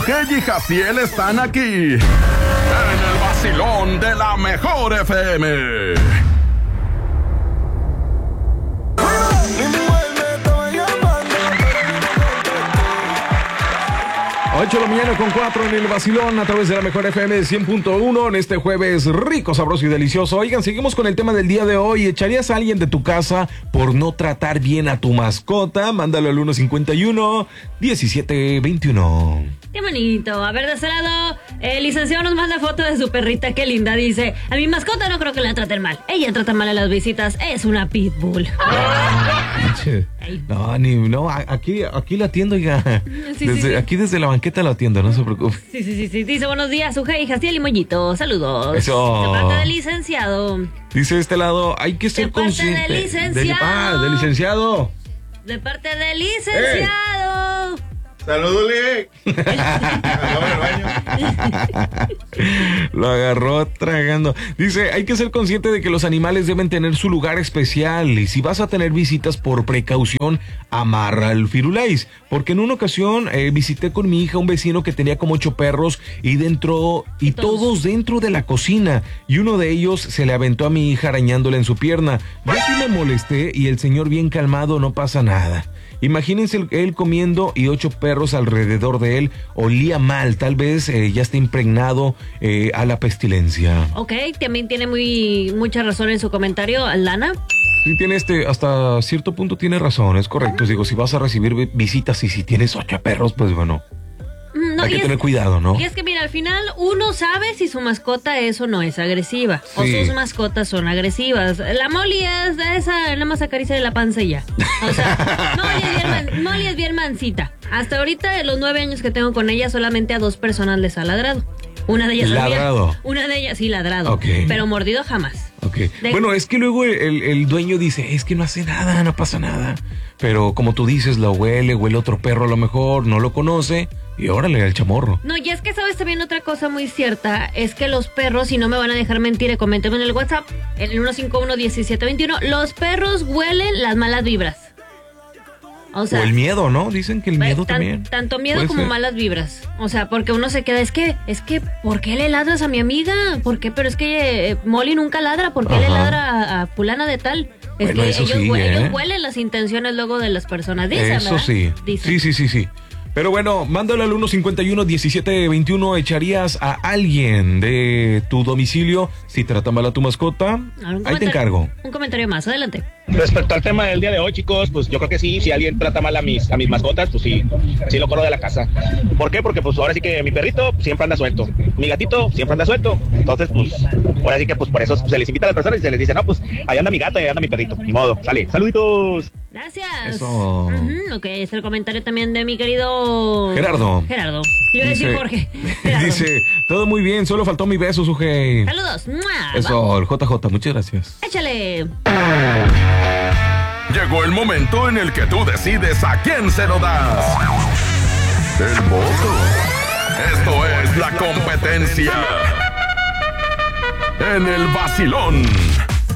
Sujei y Jaciel están aquí en el vacilón de la mejor FM. 8:04 en el vacilón a través de la mejor FM 100.1 en este jueves rico, sabroso y delicioso. Oigan, seguimos con el tema del día de hoy. ¿Echarías a alguien de tu casa por no tratar bien a tu mascota? Mándalo al 151-1721. Qué bonito. A ver, de ese lado, el licenciado nos manda foto de su perrita. Qué linda. Dice, a mi mascota no creo que la traten mal. Ella trata mal a las visitas. Es una pitbull. No, aquí la atiendo, oiga. Sí. Aquí desde la banqueta la atiendo, no se preocupe. Sí. Dice, buenos días, Sujei, Jaciel y Mollito. Saludos. Eso. De parte del licenciado. Dice de este lado, hay que ser consciente. De parte del licenciado. Del licenciado. De parte del licenciado. ¡Saludos, Lee! Lo agarró tragando. Dice, hay que ser consciente de que los animales deben tener su lugar especial. Y si vas a tener visitas, por precaución, amarra el firulais. Porque en una ocasión visité con mi hija un vecino que tenía como 8 perros y todos dentro de la cocina. Y uno de ellos se le aventó a mi hija arañándole en su pierna. Yo sí me molesté y el señor bien calmado, no pasa nada. Imagínense él comiendo y 8 perros alrededor de él. Olía mal, tal vez ya está impregnado a la pestilencia. Ok, también tiene mucha razón en su comentario, Lana. Sí, tiene hasta cierto punto tiene razón, es correcto. Digo, si vas a recibir visitas y si tienes 8 perros, pues bueno, hay que tener cuidado, ¿no? Y es que mira, al final uno sabe si su mascota es o no es agresiva. Sí. O sus mascotas son agresivas. La Molly es de esa, nada más acaricia de la panza y ya. O sea, Molly es bien mansita. Hasta ahorita, de los 9 años que tengo con ella, solamente a 2 personas les ha ladrado. Una de ellas ladrado. Una de ellas sí ladrado, okay. Pero mordido jamás. Okay. Bueno, es que luego el dueño dice, es que no hace nada, no pasa nada. Pero como tú dices, la huele otro perro a lo mejor, no lo conoce y órale al chamorro. No, y es que sabes también otra cosa muy cierta, es que los perros, si no me van a dejar mentir, coméntenme en el WhatsApp, en el 151-1721, los perros huelen las malas vibras. O sea, o el miedo, ¿no? Dicen que el miedo también. Tanto miedo como malas vibras. O sea, porque uno se queda, es que, ¿por qué le ladras a mi amiga? ¿Por qué? Pero es que Molly nunca ladra, ¿por qué le ladra a fulana de tal? Es bueno, que ellos ellos huelen las intenciones luego de las personas, dicen, eso ¿verdad? Sí. Dicen. Sí. Pero bueno, mándalo al 151-1721. ¿Echarías a alguien de tu domicilio si trata mal a tu mascota? Ahí te encargo. Un comentario más, adelante. Respecto al tema del día de hoy, chicos, pues yo creo que sí, si alguien trata mal a mis mascotas, pues sí lo corro de la casa. ¿Por qué? Porque pues ahora sí que mi perrito siempre anda suelto, mi gatito siempre anda suelto. Entonces, pues, ahora sí que pues por eso se les invita a las personas y se les dice, no, pues, ahí anda mi gato, ahí anda mi perrito. Ni modo, sale, saluditos. Gracias. Eso. Ok, es el comentario también de mi querido Gerardo. Yo iba a decir Jorge. Gerardo. Dice, todo muy bien, solo faltó mi beso, Sujei. Saludos. Eso, el JJ, muchas gracias. Échale. Llegó el momento en el que tú decides a quién se lo das. El voto. Esto es la competencia en el vacilón.